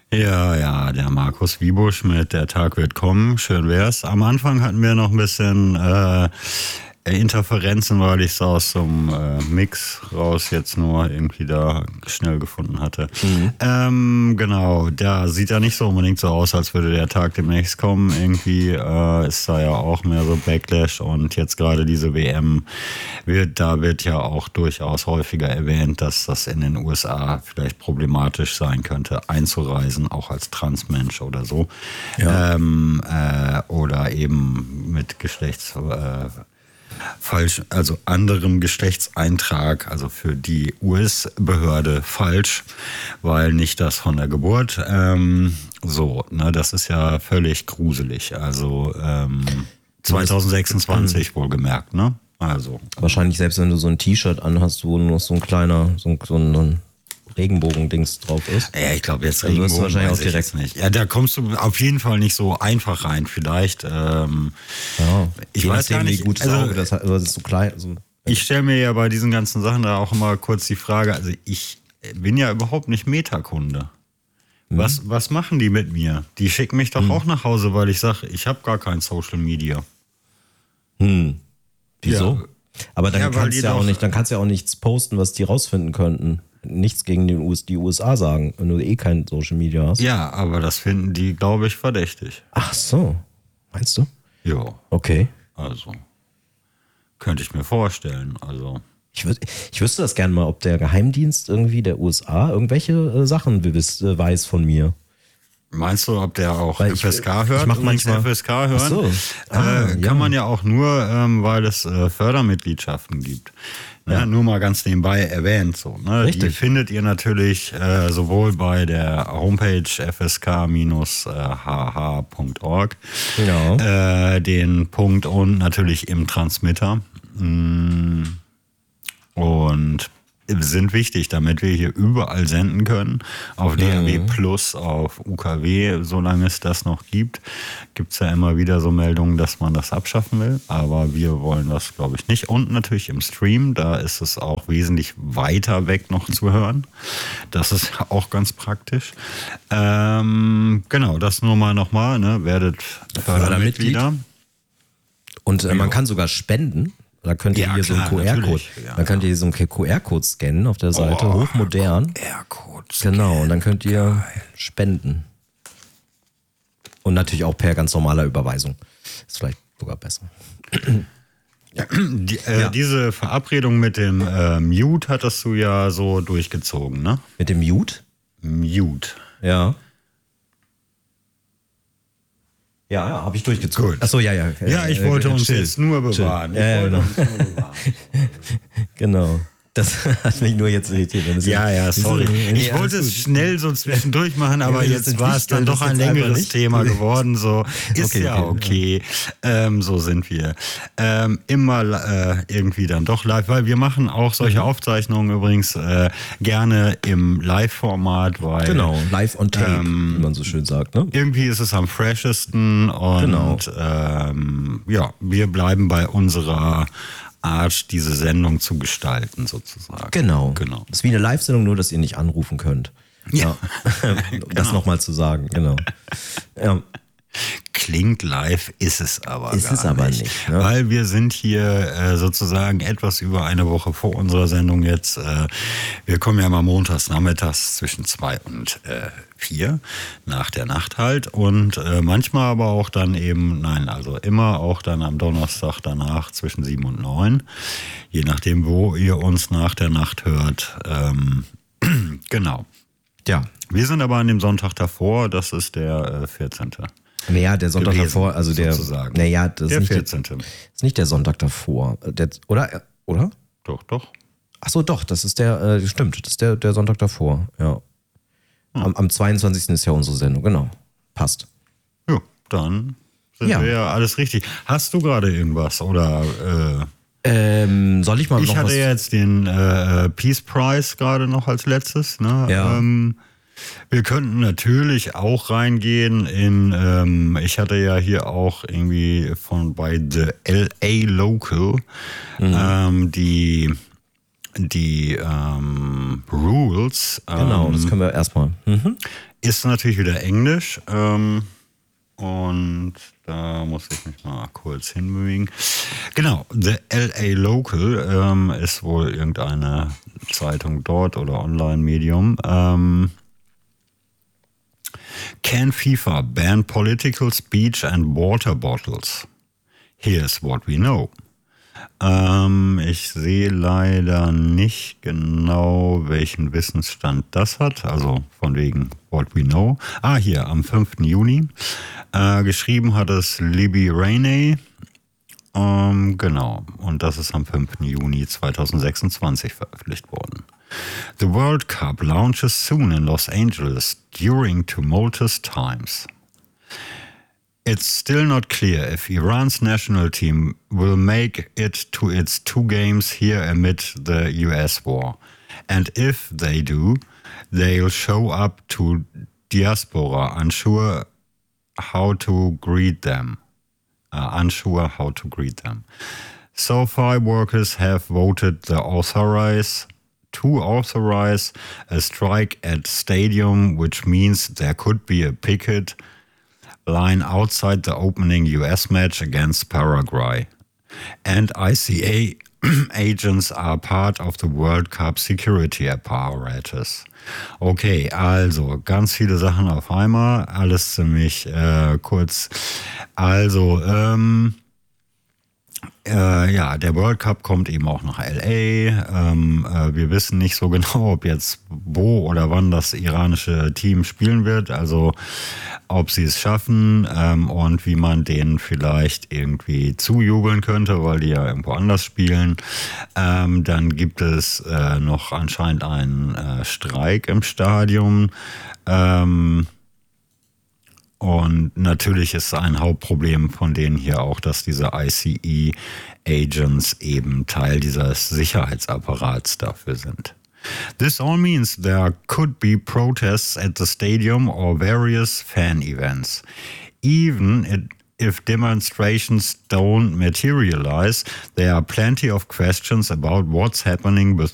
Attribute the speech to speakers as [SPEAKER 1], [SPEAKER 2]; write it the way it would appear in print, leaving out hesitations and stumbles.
[SPEAKER 1] Ja, der Markus Wiebusch mit Der Tag wird kommen. Schön wär's. Am Anfang hatten wir noch ein bisschen Interferenzen, weil ich es aus so einem Mix raus jetzt nur irgendwie da schnell gefunden hatte. Genau, da sieht ja nicht so unbedingt so aus, als würde der Tag demnächst kommen. Irgendwie ist da ja auch mehr so Backlash und jetzt gerade diese WM wird ja auch durchaus häufiger erwähnt, dass das in den USA vielleicht problematisch sein könnte, einzureisen, auch als Transmensch oder so.
[SPEAKER 2] Ja.
[SPEAKER 1] Oder eben mit falsch, also anderem Geschlechtseintrag, also für die US-Behörde falsch, weil nicht das von der Geburt. Das ist ja völlig gruselig. Also 2026 wohlgemerkt, ne? Also.
[SPEAKER 2] Wahrscheinlich selbst wenn du so ein T-Shirt anhast, wo nur noch so ein kleiner, so ein Regenbogen-Dings drauf ist.
[SPEAKER 1] Ja, ich glaube jetzt
[SPEAKER 2] Dann wirst du
[SPEAKER 1] Regenbogen
[SPEAKER 2] wahrscheinlich
[SPEAKER 1] weiß
[SPEAKER 2] auch
[SPEAKER 1] ich
[SPEAKER 2] direkt
[SPEAKER 1] jetzt nicht. Ja, da kommst du auf jeden Fall nicht so einfach rein. Vielleicht.
[SPEAKER 2] Ja,
[SPEAKER 1] Ich
[SPEAKER 2] je
[SPEAKER 1] weiß gar
[SPEAKER 2] nachdem,
[SPEAKER 1] nicht.
[SPEAKER 2] wie gut das
[SPEAKER 1] Also,
[SPEAKER 2] Auge das hat, aber das ist so klein. So.
[SPEAKER 1] ich stelle mir ja bei diesen ganzen Sachen da auch immer kurz die Frage. Also ich bin ja überhaupt nicht Metakunde. Was machen die mit mir? Die schicken mich doch auch nach Hause, weil ich sage, ich habe gar kein Social Media.
[SPEAKER 2] Wieso?
[SPEAKER 1] Ja.
[SPEAKER 2] Aber dann
[SPEAKER 1] Ja, weil
[SPEAKER 2] kannst
[SPEAKER 1] die
[SPEAKER 2] du ja auch
[SPEAKER 1] doch-
[SPEAKER 2] nicht, dann kannst du ja auch nichts posten, was die rausfinden könnten. Nichts gegen die USA sagen, wenn du eh kein Social Media hast.
[SPEAKER 1] Ja, aber das finden die, glaube ich, verdächtig.
[SPEAKER 2] Ach so. Meinst du?
[SPEAKER 1] Ja,
[SPEAKER 2] Okay.
[SPEAKER 1] also könnte ich mir vorstellen. Also
[SPEAKER 2] Ich wüsste das gerne mal, ob der Geheimdienst irgendwie der USA irgendwelche Sachen weiß von mir.
[SPEAKER 1] meinst du, ob der auch
[SPEAKER 2] Weil ich-
[SPEAKER 1] FSK hört?
[SPEAKER 2] ich mach
[SPEAKER 1] Übrigens
[SPEAKER 2] manchmal-
[SPEAKER 1] FSK hören.
[SPEAKER 2] Ach so.
[SPEAKER 1] Kann
[SPEAKER 2] Ja.
[SPEAKER 1] man ja auch nur, weil es Fördermitgliedschaften gibt. Ja, nur mal ganz nebenbei erwähnt. So, ne? Die
[SPEAKER 2] Richtig.
[SPEAKER 1] findet ihr natürlich sowohl bei der Homepage fsk-hh.org,
[SPEAKER 2] Genau.
[SPEAKER 1] den Punkt und natürlich im Transmitter. Und sind wichtig, damit wir hier überall senden können. Auf DAB Plus, auf UKW, solange es das noch gibt, gibt es ja immer wieder so Meldungen, dass man das abschaffen will. Aber wir wollen das, glaube ich, nicht. Und natürlich im Stream, da ist es auch wesentlich weiter weg noch zu hören. Das ist auch ganz praktisch. Genau, das nur mal nochmal, ne? Werdet Fördermitglieder.
[SPEAKER 2] Und man kann sogar spenden. Da könnt ihr
[SPEAKER 1] Ja,
[SPEAKER 2] hier so einen
[SPEAKER 1] klar,
[SPEAKER 2] QR-Code.
[SPEAKER 1] natürlich. Ja.
[SPEAKER 2] Dann könnt ihr hier so einen QR-Code scannen auf der Seite, hochmodern.
[SPEAKER 1] QR-Code.
[SPEAKER 2] Genau, und dann könnt ihr spenden. Und natürlich auch per ganz normaler Überweisung. Ist vielleicht sogar besser.
[SPEAKER 1] Diese Verabredung mit dem Mute hattest du ja so durchgezogen, ne?
[SPEAKER 2] Mit dem Mute?
[SPEAKER 1] Mute.
[SPEAKER 2] Ja. Ja, habe ich durchgezogen.
[SPEAKER 1] Gut.
[SPEAKER 2] Achso, ja.
[SPEAKER 1] Ja, ich wollte uns
[SPEAKER 2] chill.
[SPEAKER 1] jetzt nur bewahren.
[SPEAKER 2] Chill. Ja, genau. Genau. Das hat mich nur jetzt irritiert.
[SPEAKER 1] Ja, sorry. Ich
[SPEAKER 2] alles
[SPEAKER 1] wollte es
[SPEAKER 2] gut.
[SPEAKER 1] schnell so zwischendurch machen, aber
[SPEAKER 2] Ja, das
[SPEAKER 1] jetzt
[SPEAKER 2] ist
[SPEAKER 1] war
[SPEAKER 2] nicht,
[SPEAKER 1] es dann
[SPEAKER 2] das
[SPEAKER 1] doch ein
[SPEAKER 2] ist einfach
[SPEAKER 1] längeres
[SPEAKER 2] nicht.
[SPEAKER 1] Thema geworden. So ist
[SPEAKER 2] Okay,
[SPEAKER 1] ja
[SPEAKER 2] okay,
[SPEAKER 1] okay. So sind wir. Immer irgendwie dann doch live, weil wir machen auch solche Aufzeichnungen übrigens gerne im Live-Format, weil
[SPEAKER 2] Genau, live on tape, wie man so schön sagt. Ne?
[SPEAKER 1] irgendwie ist es am freshesten und
[SPEAKER 2] Genau.
[SPEAKER 1] Wir bleiben bei unserer Art, diese Sendung zu gestalten sozusagen.
[SPEAKER 2] Genau.
[SPEAKER 1] Genau.
[SPEAKER 2] Das ist wie eine Live-Sendung, nur dass ihr nicht anrufen könnt.
[SPEAKER 1] Ja.
[SPEAKER 2] Um das nochmal zu sagen, genau. Ja.
[SPEAKER 1] Klingt live, ist es aber
[SPEAKER 2] Ist
[SPEAKER 1] gar
[SPEAKER 2] es aber
[SPEAKER 1] nicht.
[SPEAKER 2] nicht, ne?
[SPEAKER 1] Weil wir sind hier sozusagen etwas über eine Woche vor unserer Sendung jetzt. Wir kommen ja mal montags nachmittags zwischen 2 und 4 nach der Nacht halt. Und manchmal aber auch dann eben, immer auch dann am Donnerstag danach zwischen 7 und 9. Je nachdem, wo ihr uns nach der Nacht hört. Genau.
[SPEAKER 2] Ja.
[SPEAKER 1] Wir sind aber an dem Sonntag davor, das ist der 14.
[SPEAKER 2] Naja, der Sonntag
[SPEAKER 1] gewesen,
[SPEAKER 2] davor, also der.
[SPEAKER 1] sozusagen.
[SPEAKER 2] Naja, das
[SPEAKER 1] Der
[SPEAKER 2] ist nicht,
[SPEAKER 1] 14.
[SPEAKER 2] ist nicht der Sonntag davor. Oder?
[SPEAKER 1] Doch.
[SPEAKER 2] Ach so, doch, das ist der, stimmt, das ist der Sonntag davor, ja. Am 22. ist ja unsere Sendung, genau. Passt.
[SPEAKER 1] Ja, dann sind
[SPEAKER 2] Ja.
[SPEAKER 1] wir ja alles richtig. Hast du gerade irgendwas? Oder
[SPEAKER 2] Soll ich mal
[SPEAKER 1] ich
[SPEAKER 2] noch
[SPEAKER 1] hatte
[SPEAKER 2] was?
[SPEAKER 1] jetzt den Peace Prize gerade noch als letztes. Ne?
[SPEAKER 2] Ja.
[SPEAKER 1] Wir könnten natürlich auch reingehen in, ich hatte ja hier auch irgendwie bei The LA Local die die Rules.
[SPEAKER 2] Genau, das können wir erstmal.
[SPEAKER 1] Ist natürlich wieder Englisch. Und da muss ich mich mal kurz hinbewegen. Genau, The LA Local ist wohl irgendeine Zeitung dort oder Online-Medium. Can FIFA ban political speech and water bottles? Here's what we know. Ich sehe leider nicht genau, welchen Wissensstand das hat, also von wegen what we know. Hier, am 5. Juni. Geschrieben hat es Libby Rainey. Genau, und das ist am 5. Juni 2026 veröffentlicht worden. The World Cup launches soon in Los Angeles during tumultuous times. It's still not clear if Iran's national team will make it to its 2 games here amid the US war. And if they do, they'll show up to diaspora unsure how to greet them. So far, workers have voted to authorize a strike at stadium, which means there could be a picket line outside the opening US match against Paraguay. And ICA agents are part of the World Cup security apparatus. Okay, also ganz viele Sachen auf einmal, alles ziemlich kurz. Also, der World Cup kommt eben auch nach LA. Wir wissen nicht so genau, ob jetzt wo oder wann das iranische Team spielen wird. Also ob sie es schaffen und wie man denen vielleicht irgendwie zujubeln könnte, weil die ja irgendwo anders spielen. Dann gibt es noch anscheinend einen Streik im Stadion. Und natürlich ist ein Hauptproblem von denen hier auch, dass diese ICE-Agents eben Teil dieses Sicherheitsapparats dafür sind. This all means there could be protests at the stadium or various fan events. Even if demonstrations don't materialize, there are plenty of questions about what's happening with